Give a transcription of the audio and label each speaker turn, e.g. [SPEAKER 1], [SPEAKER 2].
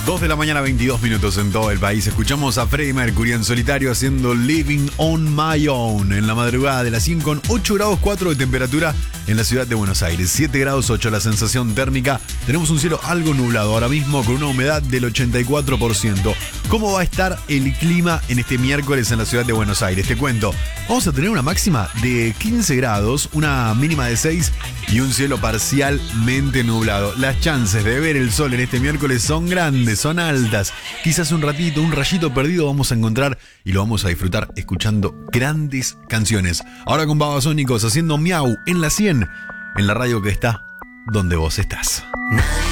[SPEAKER 1] 2 de la mañana, 22 minutos en todo el país. Escuchamos a Freddie Mercury en solitario haciendo Living on My Own en la madrugada de las 100 con 8 grados 4 de temperatura en la ciudad de Buenos Aires. 7 grados 8 la sensación térmica. Tenemos un cielo algo nublado ahora mismo con una humedad del 84%. ¿Cómo va a estar el clima en este miércoles en la ciudad de Buenos Aires? Te cuento. Vamos a tener una máxima de 15 grados, una mínima de 6 y un cielo parcialmente nublado. Las chances de ver el sol en este miércoles son grandes, son altas. Quizás un ratito, un rayito perdido vamos a encontrar y lo vamos a disfrutar escuchando grandes canciones. Ahora con Babasónicos haciendo miau en la 100, en la radio que está donde vos estás.
[SPEAKER 2] Nadie